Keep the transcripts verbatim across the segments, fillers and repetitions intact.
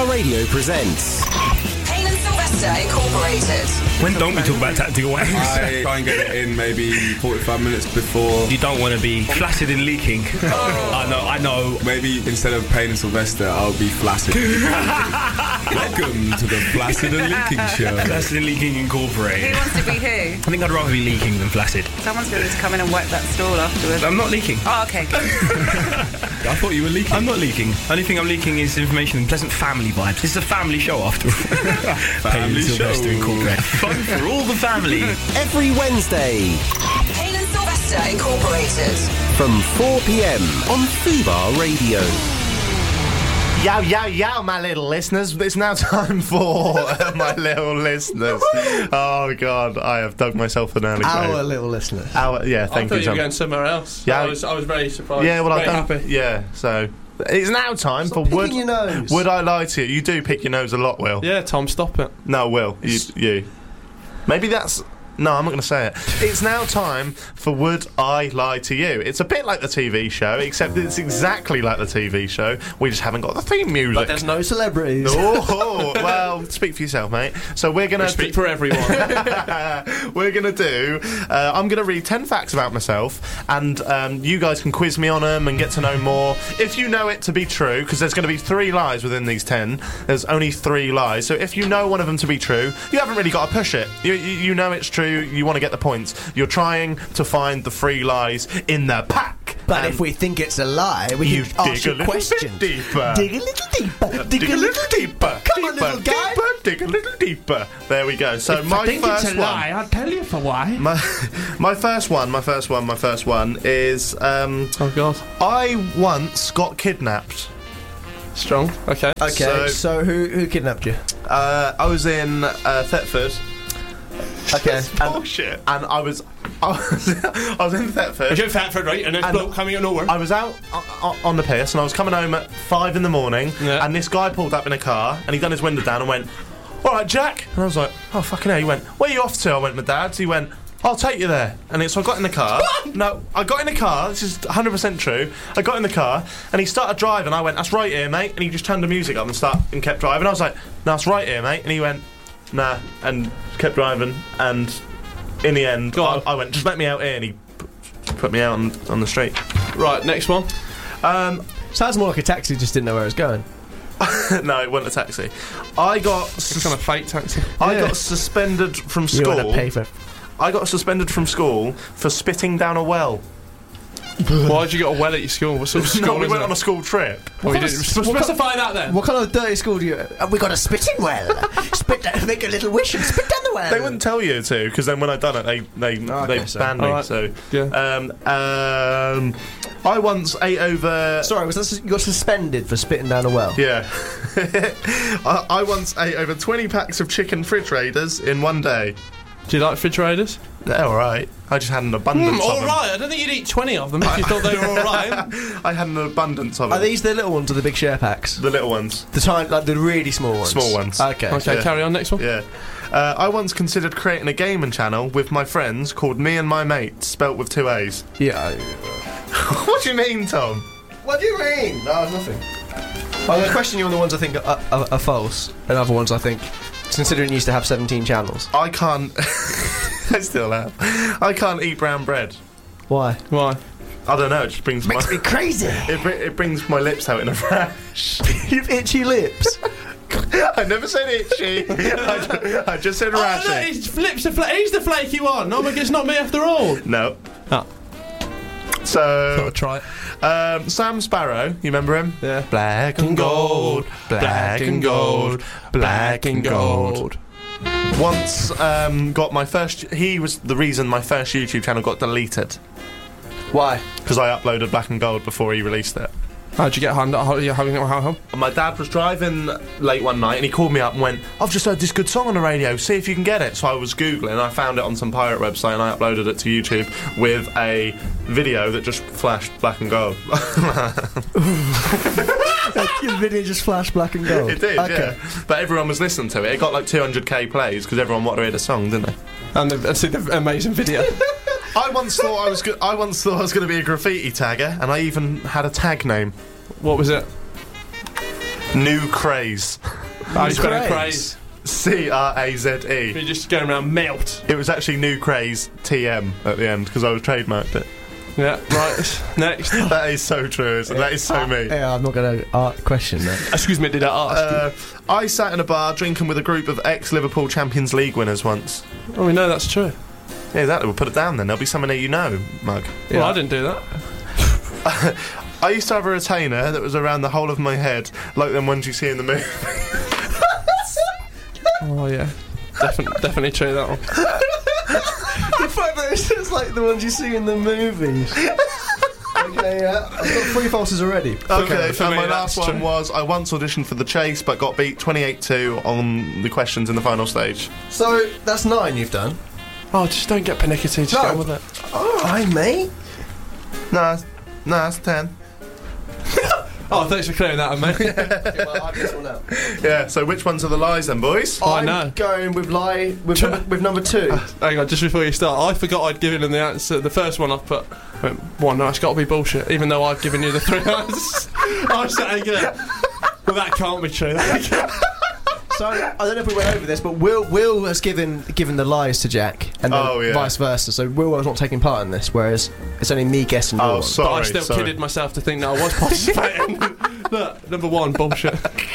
Fubar Radio presents Payne and Sylvester Incorporated. When don't we talk about tactical wanks? I try and get it in maybe forty-five minutes before. You don't want to be flaccid and leaking. Oh. I know, I know. Maybe instead of Payne and Sylvester, I'll be flaccid. Welcome to the Flaccid and Leaking Show. Flaccid and Leaking Incorporated. Who wants to be who? I think I'd rather be leaking than flaccid. Someone's going to come in and wipe that stall afterwards. I'm not leaking. Oh, okay. I thought you were leaking. I'm not leaking. Only thing I'm leaking is information and pleasant family vibes. This is a family show after all. Payne and Sylvester show. Incorporated. Fun for all the family. every Wednesday Payne and Sylvester Incorporated. from four p.m. on Fubar Radio. Yo, yo, yo, my little listeners. It's now time for uh, my little listeners. Oh, God, I have dug myself an early grave. Our little listeners. Our, yeah, I thank thought you, you Tom. were going somewhere else. Yeah. I was, I was very surprised. Yeah, well, I very don't. happy. Yeah, so it's now time Stop for picking would your nose. would I lie to you? You do pick your nose a lot, Will. Yeah, Tom, stop it. No, Will. You, you. Maybe that's. No, I'm not going to say it. It's now time for Would I Lie to You? It's a bit like the T V show, except it's exactly like the T V show. We just haven't got the theme music. But there's no celebrities. Oh, well, speak for yourself, mate. So we're gonna We speak for everyone. we're gonna do. Uh, I'm gonna read ten facts about myself, and um, you guys can quiz me on them and get to know more. If you know it to be true, because there's going to be three lies within these ten. There's only three lies, so if you know one of them to be true, you haven't really got to push it. You you, you know it's true. You want to get the points. You're trying to find the three lies in the pack. But And if we think it's a lie, we you can ask dig a you little questions. bit deeper. Dig a little deeper. Dig a little deeper. Come on, deeper, little guy. Deeper, dig a little deeper. There we go. So my first one. I'll tell you for why. My, my first one, my first one, my first one is um, Oh, God. I once got kidnapped. Strong. Okay. Okay, So- so, who who kidnapped you? Uh, I was in uh, Thetford. Okay. It's bullshit. And I was, I was, I was in Thetford. You're Thetford, right? And this And- bloke coming out of nowhere. I was out o- o- on the piss, and I was coming home at five in the morning, Yeah. and this guy pulled up in a car, and he done his window down and went, "All right, Jack." And I was like, "Oh fucking hell!" He went, "Where are you off to?" I went, "My dad's." He went, "I'll take you there." And it, so I got in the car. No, I got in the car. This is one hundred percent true. I got in the car, and he started driving. I went, "That's right here, mate." And he just turned the music up and start and kept driving. I was like, "No, that's right here, mate." And he went, "Nah," and kept driving. And in the end, Go I, on. I went, "Just let me out here," and he p- put me out on, on the street. Right, next one. Um, Sounds more like a taxi just didn't know where it was going. no, it wasn't a taxi. I got It's sus- kind of fake taxi. I Yeah. got suspended from You want to school. pay for I got suspended from school for spitting down a well. Why'd you get a well at your school? What sort of school No, we is went it? on a school trip. Well, you kind didn't of- sp- what kind- specify that then. What kind of dirty school do you... Uh, we got a spitting well. Spit down, make a little wish and spit down the well. They wouldn't tell you to, because then when I done it, they they Oh, okay, they so- banned me. Alright. So, Yeah. um, um, I once ate over. Sorry, was that, you got suspended for spitting down a well? Yeah, I, I once ate over twenty packs of chicken fridge raiders in one day. Do you like refrigerators? They're all right. I just had an abundance Mm, of all them. right. I don't think you'd eat twenty of them if you thought they were all right. I had an abundance of them. Are these the little ones or the big share packs? the little ones? The tiny, like the really small ones? Small ones. Okay. Okay, Yeah. carry on. Next one. Yeah. Uh, I once considered creating a gaming channel with my friends called Me and My Mates, spelt with two A's. Yeah. What do you mean, Tom? What do you mean? No, nothing. I'm going to question you on the ones I think are, are, are false, and other ones I think, considering you used to have seventeen channels. I can't. I still have. I can't eat brown bread. Why? Why? I don't know. It just brings Makes my me crazy. it, br- it brings my lips out in a rash. You've itchy lips. I never said itchy. I, ju- I just said Oh, rashy. no, his flips are fla- he's the flaky one. No, it's not me after all. No. Oh. So, try it. um, Sam Sparrow, you remember him? Yeah. Black and gold, black and gold, black and gold. Once um, got my first. He was the reason my first YouTube channel got deleted, Why? because I uploaded Black and Gold before he released it. How'd you get hand? How you having it? How? how? My dad was driving late one night and he called me up and went, "I've just heard this good song on the radio, see if you can get it." So I was Googling and I found it on some pirate website and I uploaded it to YouTube with a video that just flashed black and gold. Your video just flashed black and gold. It did, Okay. yeah. But everyone was listening to it. It got like two hundred k plays because everyone wanted to hear the song, didn't they? And the, see the amazing video. I once thought I was go- I once thought I was going to be a graffiti tagger, and I even had a tag name. What was it? New Craze. I was spelling Craze. craze. C R A Z E. You're just going around melt. It was actually New Craze T M at the end because I was trademarked it. Yeah, right. Next. That is so true, isn't it? That is so me. Yeah, I'm not going to uh, question that. Excuse me, did I ask? Uh, I sat in a bar drinking with a group of ex-Liverpool Champions League winners once. Oh, we know that's true. Yeah, exactly. We'll put it down then. There'll be someone that you know, Mug. Well, I didn't do that. I used to have a retainer that was around the whole of my head, like them ones you see in the movie. Oh, yeah. Definitely, definitely true, that one. The fact that it's just like the ones you see in the movies. Okay, yeah. I've got three falses already. Okay, for and me, my that's last one true. was I once auditioned for The Chase but got beat twenty-eight two on the questions in the final stage. So, that's nine you've done. Oh, just don't get pernickety. Just No. get on with it. Alright, mate. No, no, that's ten. Oh, thanks for clearing that up, mate. Okay, well, I'll guess one out. Yeah, so which ones are the lies then, boys? I I'm know. going with lie with, Tr- number, with number two. Hang on, just before you start, I forgot I'd given him the answer. The first one I've put, I went, one, no, it's got to be bullshit, even though I've given you the three answers. I was saying, yeah, well, that can't be true. That can't. So I don't know if we went over this, but Will Will has given given the lies to Jack, and then Oh, yeah. vice versa. So Will was not taking part in this, whereas it's only me guessing. your Oh, one. sorry. But I still sorry. kidded myself to think that I was participating. Look, number one, bullshit.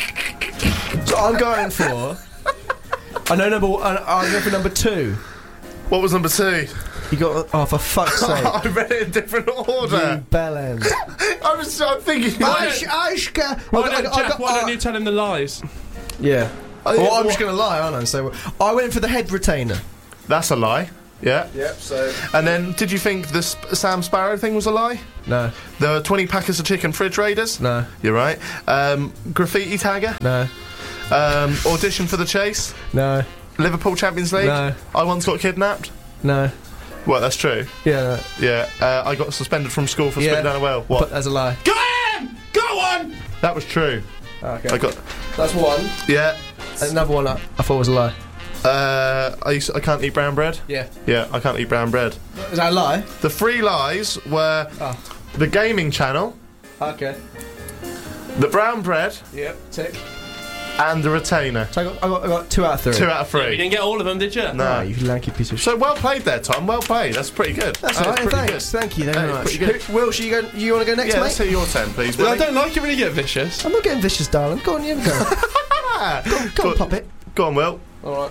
So I'm going for. I know number. one- I'm going for number two. What was number two? You got. Oh, for fuck's sake! I read it in different You order. bellend. I was I'm thinking. Ash- Ashka. Why don't, Jack, why don't you tell him the lies? Yeah. Oh, Well, yeah, I'm what- just going to lie, aren't I? So I went for the head retainer. That's a lie. Yeah. Yep. So And then, did you think the Sp- Sam Sparrow thing was a lie? no, The twenty packets of chicken fridge raiders? no, You're right. Um, graffiti tagger? no, Um, audition for The Chase? no, Liverpool Champions League? no, I once got kidnapped? no. Well, that's true. Yeah, no. Yeah. Uh, I got suspended from school for Yeah. spitting down a well. What? But as a lie. Go on! Go on! That was true. Okay. I got. That's one. Yeah. Another one I, I thought was a lie. Uh, I, used I can't eat brown bread. Yeah. Yeah, I can't eat brown bread. Is that a lie? The three lies were Oh. the gaming channel, Okay. the brown bread, Yep. Tick. and the retainer. So I got, I got, I got two out of three. Two out of You three. didn't get all of them, did you? No. Oh, you lanky piece of shit. So well played there, Tom. Well played. That's pretty good. That's That all was right. pretty Thanks. good. Thank you very That is much. pretty good. Who- Will, should you go? You want to go next, Yeah, mate? let's hear your turn, please. I Willie. don't like it when you get vicious. I'm not getting vicious, darling. Go on, you have a go. Ah, Go on, pop it. Go on, Will. Alright.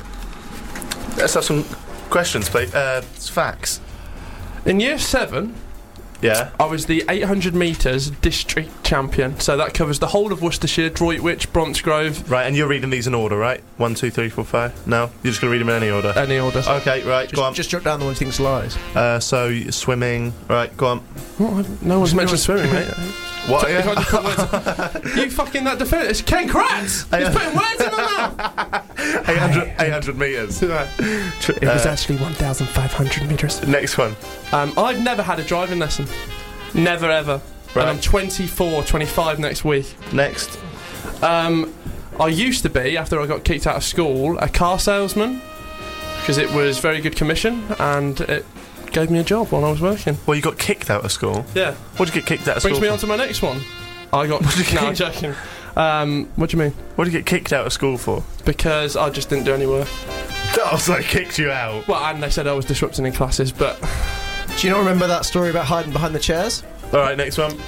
Let's have some questions, please. Uh, it's facts. In year seven, Yeah. I was the eight hundred metres district champion. So that covers the whole of Worcestershire, Droitwich, Bromsgrove, Right, and you're reading these in order, right? One, two, three, four, five. No, you're just gonna read them in any order. any order. Okay, right. Go on. Just, just jot down the one you think's lies. Uh, so y- swimming. Right, go on. What? No one's mentioned swimming, mate. What? If I Yeah? just put words- you fucking that defender. It's Ken Kratz! He's putting words in my mouth! eight hundred, eight hundred metres. Right. Tr- It was uh, actually one thousand five hundred metres. next one. Um, I've never had a driving lesson. Never ever. Right. And I'm twenty-four, twenty-five next week. Next. Um, I used to be, after I got kicked out of school, a car salesman. Because it was very good commission and it gave me a job while I was working. Well, you got kicked out of school. Yeah. What did you get kicked out of Brings school me on for? to my next one. I got. did you No, I'm get- joking. Um, what do you mean? What did you get kicked out of school for? Because I just didn't do any work. I was like, kicked you out. Well, and they said I was disrupting in classes, but Do you not remember that story about hiding behind the chairs? All right, next one.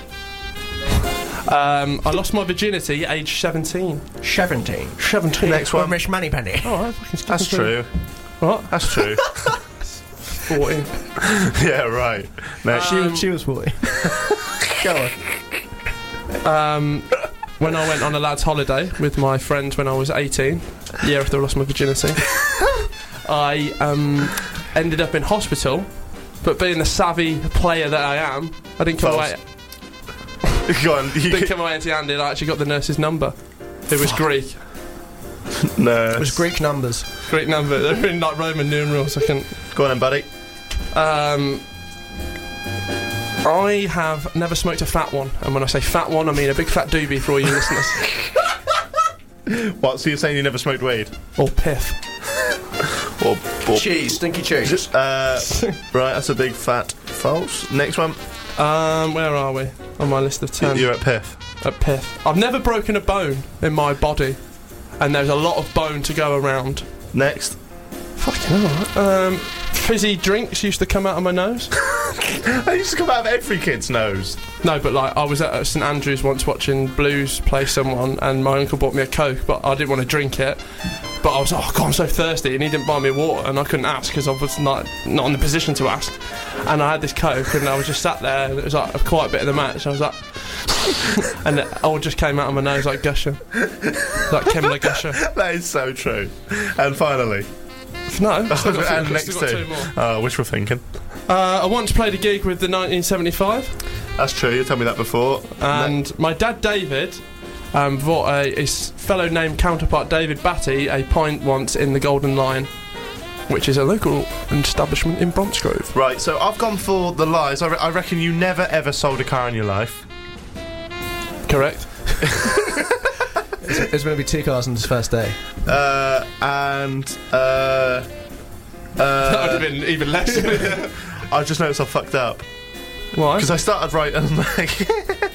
um, I lost my virginity at age seventeen. seventeen. seventeen. Next one. Miss Moneypenny. Oh, I fucking skipped That's through. true. What? That's true. fourteen. Yeah, right. Next. She was, she was forty. Go on. Um, when I went on a lad's holiday with my friends when I was eighteen, the year after I lost my virginity, I um, ended up in hospital. But being the savvy player that I am, I didn't come False. away. Go on. You Didn't come away empty-handed. I actually got the nurse's number. It was Greek. no. It was Greek numbers. Greek number. They're in like Roman numerals. I can. Go on then, buddy. Um, I have never smoked a fat one, and when I say fat one, I mean a big fat doobie for all you listeners. What? So you're saying you never smoked weed? Or piff. Or, or Cheese, stinky cheese. Uh, right, that's a big fat false. Next one. Um, where are we on my list of ten? You're at Piff. At piff. I've never broken a bone in my body. and there's a lot of bone to go around. Next. Fucking hell. Um, fizzy drinks used to come out of my nose. They used to come out of every kid's nose. No, but like I was at St Andrews once watching Blues play someone, and my uncle bought me a Coke, but I didn't want to drink it. But I was like, oh God, I'm so thirsty, and he didn't buy me water, and I couldn't ask because I was not not in the position to ask. And I had this Coke, and I was just sat there, and it was like quite a bit of the match. I was like, and it all just came out of my nose like Gusher, like Kemmler Gusher. That is so true. And finally. No, still got two- and still next got two. two more. Oh, which we're thinking. Uh, I once played a gig with the nineteen seventy-five, That's true. You told me that before. and my dad David um, bought a, his fellow named counterpart David Batty a pint once in the Golden Lion, which is a local establishment in Bromsgrove. Right, so I've gone for the lies. I, re- I reckon you never ever sold a car in your life. Correct. There's going to be two cars on his first day. Uh, and uh, That would uh, have been even less. I just noticed I fucked up Why? because I started writing like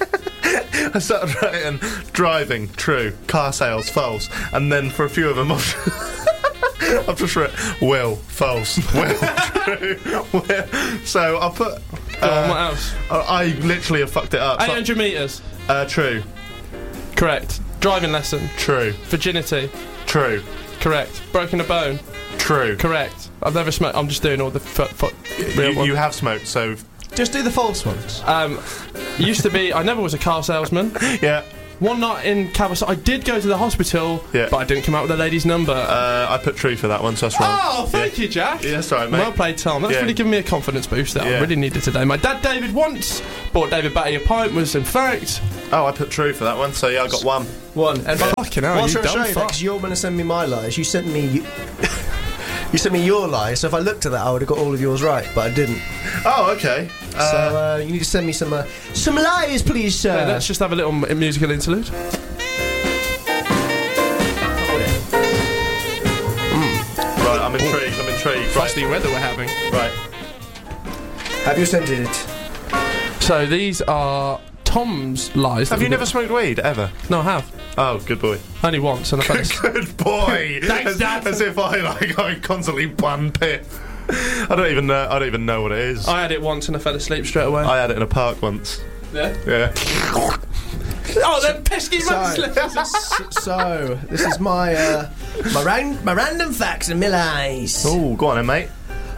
I started writing driving true, car sales false, and then for a few of them I've, I've just written will false, will true, will. So I'll put. Go on, what Uh, else? I I literally have fucked it up. So- eight hundred metres. uh, true, Correct. Driving lesson. true, Virginity. true, Correct. Broken a bone. true. Correct. I've never smoked. I'm just doing all the f- f- real You, ones. you have smoked, so Just do the false ones. Um, used to be. I never was a car salesman. yeah. One night in Cabas, I did go to the hospital, Yeah. but I didn't come out with the lady's number. Uh, I put true for that one, so that's wrong. oh, thank you, Jack. Yeah, that's all right, mate. Well played, Tom. That's Yeah. really given me a confidence boost that I Yeah. really needed today. My dad, David, once bought David Batty a pint. Was in fact. Oh, I put true for that one, so yeah, I got one. One. And Fucking hell, whilst you you're dumb showing that, fuck. because you're going to send me my lies, you sent me... You, you sent me your lies, so if I looked at that, I would have got all of yours right, but I didn't. Oh, okay. Uh, so uh, you need to send me some uh, some lies, please, sir. Okay, let's just have a little m- musical interlude. right, I'm intrigued. I'm intrigued. Right, Frosty weather we're having. right. Have you sent it? So these are Tom's lies. that Have you we never got- smoked weed ever? No, I have. Oh, good boy. Only once, and I fell asleep. Good boy. Thanks, as, Dad. as if I like I constantly ban piff. I don't even know. I don't even know what it is. I had it once and I fell asleep straight away. I had it in a park once. yeah. Yeah. Oh, them pesky So, mudslippers. s- so this is my uh, my, ran- my random facts and my lies. Oh, go on then, mate.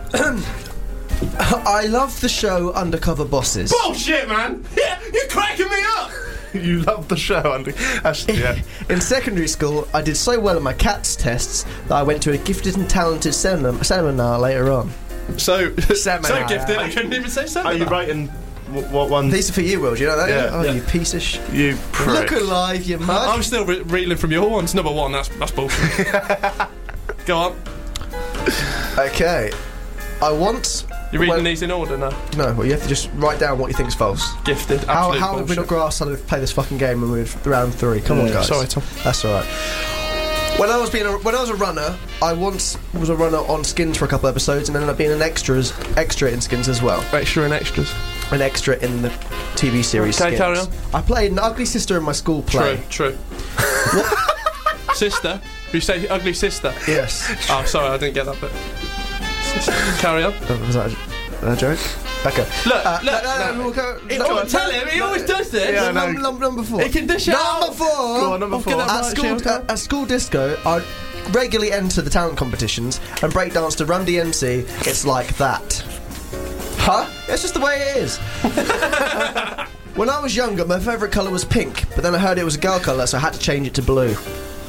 I love the show Undercover Bosses. Bullshit, man. Yeah, you're cracking me up. You love the show, Andy. Actually, yeah. In secondary school, I did so well in my CATS tests that I went to a gifted and talented seminar, seminar later on. So, so Seminar. gifted. I couldn't even say Are seminar. you writing w- what one? These are for you, Will. Do you know that? Yeah. Oh, Yeah. you piece of sh... You prick. Look alive, you mug. I'm still re- reeling from your ones. Number one, that's that's bullshit. Go on. Okay. I once... You're reading well, these in order now. No, well, you have to just write down what you think is false. Gifted. How, Absolute how have we bullshit. not grasped how to play this fucking game when we're round three? Come on, Yeah, guys. Sorry, Tom. That's all right. When I was being a, when I was a runner, I once was a runner on Skins for a couple episodes, and ended up being an extras extra in Skins as well. Extra and extras. An extra in the T V series. Okay, Skins. carry on. I played an ugly sister in my school play. True. True. Sister. You say ugly sister. Yes. Oh, sorry, I didn't get that bit. Sister. Carry on. Oh, was that a, a joke? Okay. Look, Uh, look. no, no, no, we'll go. He- no, come on, no, tell him. He no, always does this. Yeah, I know. Number, number, number four. He can dish it Number out. four. Go on, number Oh, four. get that At right, school, Shield. at, at school disco, I regularly enter the talent competitions and breakdance to Run D M C. It's like that. Huh? It's just the way it is. When I was younger, my favourite colour was pink, but then I heard it was a girl colour, so I had to change it to blue.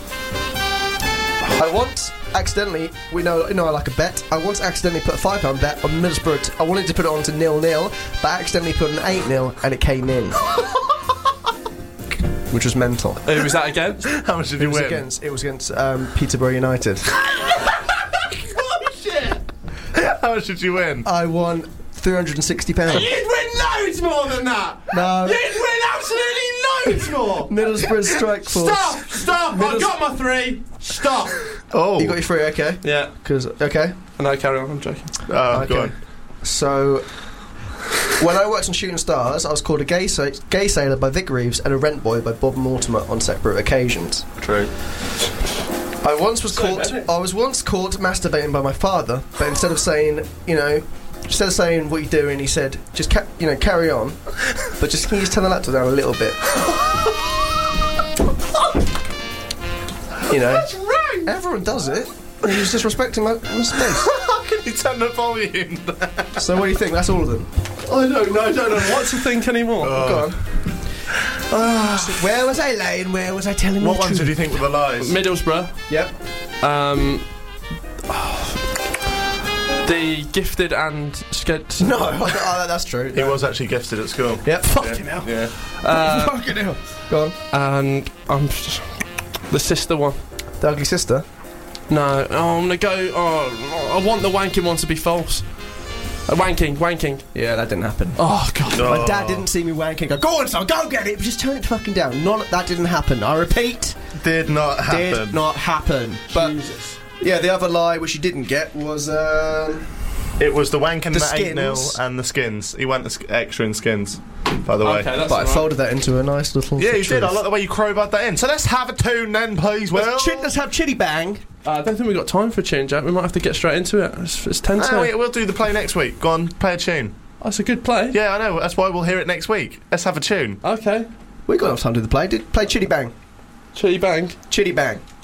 I once accidentally, we know, you know, I like a bet. I once accidentally put a five pound bet on Middlesbrough. T- I wanted to put it on to nil nil, but I accidentally put an eight nil, and it came in, which was mental. Who was that again? How much did It you was win? against it was against um, Peterborough United. Bullshit. How much did you win? I won three hundred and sixty pounds. You'd win loads more than that. No, You'd win absolutely loads more. Middlesbrough Strike Force. Stop! Stop! I Middles- got my three. Stop. Oh, You got your three, okay? Yeah. Because okay. No, carry on. I'm joking. oh Okay. go on. So, when I worked on Shooting Stars, I was called a gay, sa- gay sailor by Vic Reeves and a rent boy by Bob Mortimer on separate occasions. True. I once was So caught. many. I was once caught masturbating by my father, but instead of saying, you know, instead of saying what you doing, he said, just ca- you know, carry on, but just can you just turn the laptop down a little bit? You know, everyone does it. He was disrespecting my, my space. How can you turn the volume down? So what do you think? That's all of them. I don't know. I don't know what to think anymore. Go on. Where was I lying? Where was I telling What the ones truth? did you think were the lies? Middlesbrough. Yep. Um, the gifted and sked. No, oh, that's true. He was actually gifted at school. Yep. Fucking hell. Yeah. Uh, Fucking hell. Go on. and um, the sister one. The ugly sister. No, oh, I'm gonna go. Oh, I want the wanking one to be false. Uh, wanking, wanking. Yeah, that didn't happen. Oh god. No. My dad didn't see me wanking. Go, go on, son, go get it. Just turn it fucking down. None, that didn't happen. I repeat, Did not happen. did not happen. But yeah, the other lie which he didn't get was um, It was the wank and The the, eight nil skins. and the skins. He went the sk- extra in skins, by the way. Okay, that's but I alright. folded that into a nice little. Yeah, you truth. did. I like the way you crowbarred that in. So let's have a tune then, please, Will. Let's, chi- let's have Chitty Bang. Uh, I don't think we've got time for a tune, Jack. We might have to get straight into it. It's, it's ten to. Ah, wait, we'll do the play next week. Go on, play a tune. That's a good play. Yeah, I know. That's why we'll hear it next week. Let's have a tune. Okay. We got enough time to do the play. Did play Chitty Bang. Chitty bang. Chitty Bang.